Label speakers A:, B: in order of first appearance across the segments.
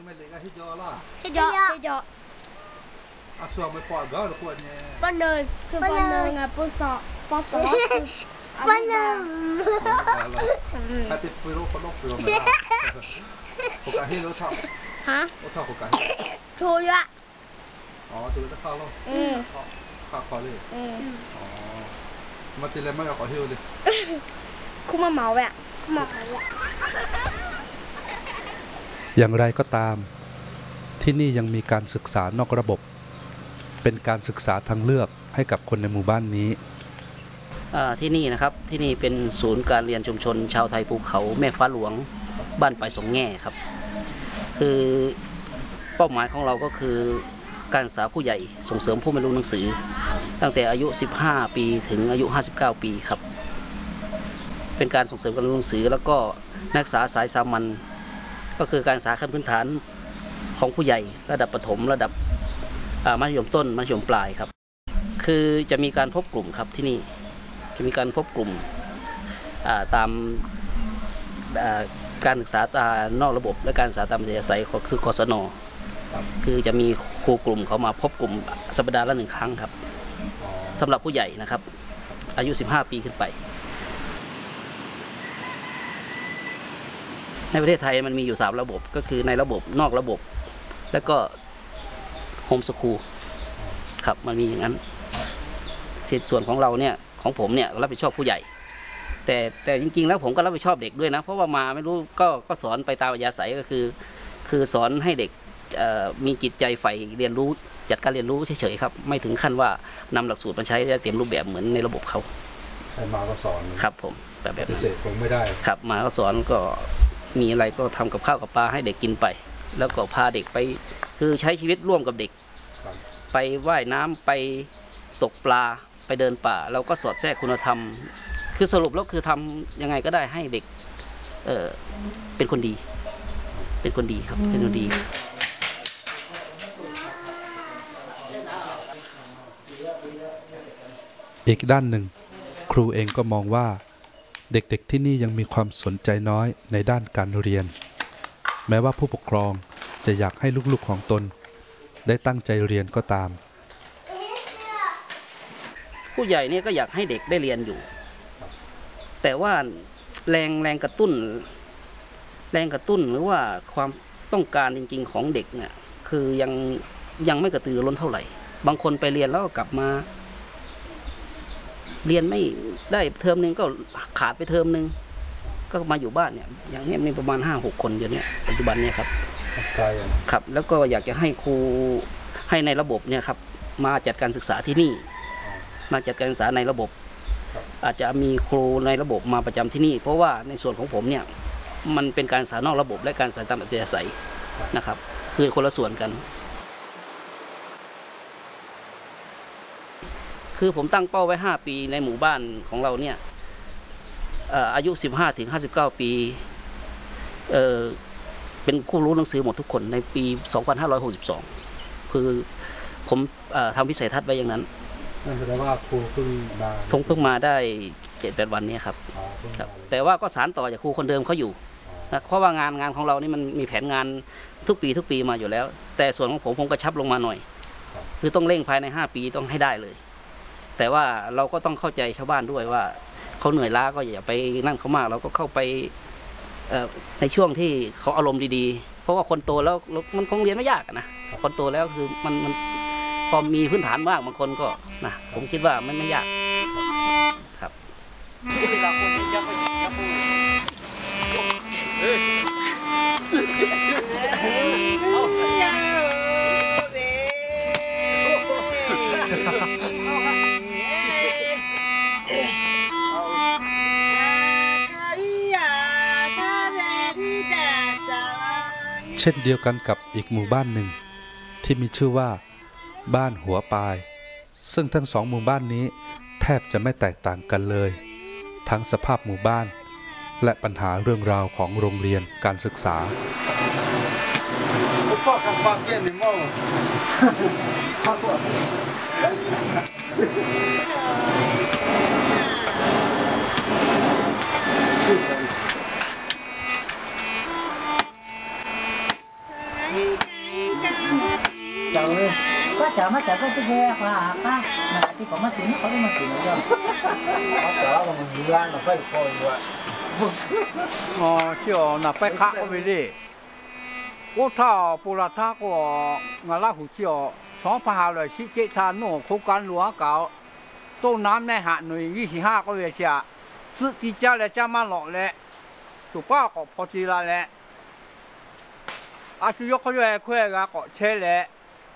A: ไม่เล็กก็ที่ยอล่ะ
B: ที่ยอ
A: อาส่วนไม่ปอดก็ทุกคนเนี่ย
B: ปนเนินคือปนเนินอ่ะปสอปสอปนเนิน
A: ถ้าติดไปโรคคนโรคเปลือกไม่ได้โอกาสให้รถเท่า
B: ฮะ
A: รถเท่าโอกาส
B: โชยะ
A: อ๋อตัวจะเข้าแล้วเข้าคอเลยอ๋อมาตีเลยไม่เอาขอฮิวเลย
B: คุ้มมาเหมาแบบเหมา
C: อย่างไรก็ตามที่นี่ยังมีการศึกษานอกระบบเป็นการศึกษาทางเลือกให้กับคนในหมู่บ้านนี้
D: ที่นี่นะครับที่นี่เป็นศูนย์การเรียนชุมชนชาวไทยภูเขาแม่ฟ้าหลวงบ้านปลายสองแง่ครับคือเป้าหมายของเราก็คือการศึกษาผู้ใหญ่ส่งเสริมผู้ไม่รู้หนังสือตั้งแต่อายุ15ปีถึงอายุ59ปีครับเป็นการส่งเสริมการรู้หนังสือแล้วก็นักศึกษาสายสามัญก็คือการศึกษาขั้นพื้นฐานของผู้ใหญ่ระดับประถมระดับมัธยมต้นมัธยมปลายครับคือจะมีการพบกลุ่มครับที่นี่จะมีการพบกลุ่มตามการศึกษานอกระบบและการศึกษาตามอัธยาศัยคือกศน.คือจะมีครูกลุ่มเขามาพบกลุ่มสัปดาห์ละ1 ครั้งครับสำหรับผู้ใหญ่นะครับอายุ15ปีขึ้นไปในประเทศไทยมันมีอยู่3ระบบก็คือในระบบนอกระบบและก็โฮมสคูลครับมันมีอย่างนั้นส่วนของเราเนี่ยของผมเนี่ยรับผิดชอบผู้ใหญ่แต่จริงๆแล้วผมก็รับผิดชอบเด็กด้วยนะเพราะว่ามาไม่รู้ก็สอนไปตามอัธยาศัยก็คือสอนให้เด็กมีจิตใจใฝ่เรียนรู้จัดการเรียนรู้เฉยๆครับไม่ถึงขั้นว่านำหลักสูตรมาใช้เต็มรูปแบบเหมือนในระบบเขา
A: ให้มาก็สอน
D: ครับผมแบบ
A: พิเศษคงไม่ได้
D: ครับมาก็สอนก็มีอะไรก็ทำกับข้าวกับปลาให้เด็กกินไปแล้วก็พาเด็กไปคือใช้ชีวิตร่วมกับเด็กไปว่ายน้ำไปตกปลาไปเดินป่าเราก็สอดแทรกคุณธรรมคือสรุปแล้วคือทำยังไงก็ได้ให้เด็กเป็นคนดีเป็นคนดีครับเป็นคนดี
C: อีกด้านหนึ่งครูเองก็มองว่าเด็กๆที่นี่ยังมีความสนใจน้อยในด้านการเรียนแม้ว่าผู้ปกครองจะอยากให้ลูกๆของตนได้ตั้งใจเรียนก็ตาม
D: ผู้ใหญ่เนี่ยก็อยากให้เด็กได้เรียนอยู่แต่ว่าแรงกระตุ้นหรือว่าความต้องการจริงๆของเด็กเนี่ยคือยังไม่กระตือรือร้นเท่าไหร่บางคนไปเรียนแล้วก็กลับมาเรียนไม่ได้เทอมนึงก็ขาดไปเทอมนึงก็มาอยู่บ้านเนี่ยอย่างนี้มีประมาณ5-6 คนอยู่เนี่ยปัจจุบันเนี่ยครับครับแล้วก็อยากจะให้ครูให้ในระบบเนี่ยครับมาจัดการศึกษาที่นี่มาจัดการศึกษาในระบบอาจจะมีครูในระบบมาประจำที่นี่เพราะว่าในส่วนของผมเนี่ยมันเป็นการศึกษานอกระบบและการศึกษาตามอัธยาศัยนะครับคือคนละส่วนกันคือผมตั้งเป้าไว้5 ปีในหมู่บ้านของเราเนี่ยอายุ15 ถึง 59 ปีเป็นผู้รู้หนังสือหมดทุกคนในปี2562คือผมทำวิสัยทัศน์ไว้อย่างนั้น
A: นั่นแสดงว่าครูเ
D: พิ่งมาได้ 7-8 วันนี้ครับแต่ว่าก็สานต่อจากครูคนเดิมเขาอยู่นะเพราะว่างานของเรานี่มันมีแผนงานทุกปีมาอยู่แล้วแต่ส่วนของผมกระชับลงมาหน่อยคือต้องเร่งภายใน5 ปีต้องให้ได้เลยแต่ว่าเราก็ต้องเข้าใจชาวบ้านด้วยว่าเขาเหนื่อยล้าก็อย่าไปนั่นเขามากเราก็เข้าไปในช่วงที่เขาอารมณ์ดีๆเพราะว่าคนโตแล้วมันคงเรียนไม่ยากนะคนโตแล้วคือมันพอมีพื้นฐานมากบางคนก็นะผมคิดว่าไม่ยากครับ
C: เช่นเดียวกันกับอีกหมู่บ้านหนึ่งที่มีชื่อว่าบ้านหัวปายซึ่งทั้ง2 หมู่บ้านนี้แทบจะไม่แตกต่างกันเลยทั้งสภาพหมู่บ้านและปัญหาเรื่องราวของโรงเรียนการศึกษา
B: เ
E: มาจากก็แย่ค่ะป้าที่ผมมาถึงเขาได้มาถึงแล้วแต่ว่ามันมีร้านเราไปคอยว่า
F: 哦，就那摆卡个为例，我他布拉他个我那胡椒，上班下来是这他弄口干乱搞，到南呢下内一时下个月下，自己家来家嘛落来，就把个跑起来嘞，是要个月块个个车嘞，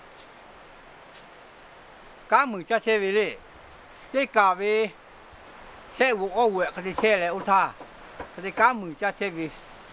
F: 刚门家车为例，这价位，车我月个的车嘞，我他。佢哋加梅揸車位，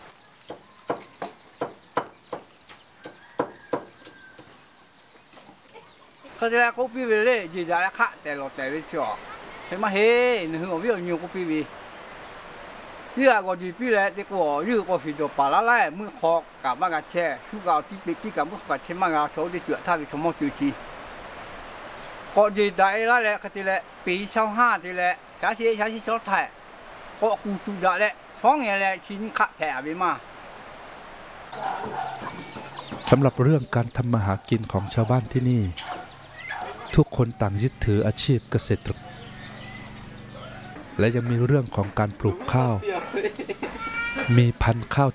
F: 佢哋咧嗰邊位咧，而家咧卡地落地位咗，係乜嘢？你去我邊度用嗰邊位？呢個我哋邊咧，呢個呢個係做巴拉拉，每學夾乜嘅車，暑假啲咁乜車乜嘅，坐啲腳睇佢什麼對峙。我哋大啦咧，佢哋咧比上下啲咧，下次小睇，我估住咗咧。ท้องอย่างไรชิ้นขะแผลไปมา
C: สำหรับเรื่องการทำมาหากินของชาวบ้านที่นี่ทุกคนต่างยึดถืออาชีพเกษตรและยังมีเรื่องของการปลูกข้าวมีพันธุ์ข้าว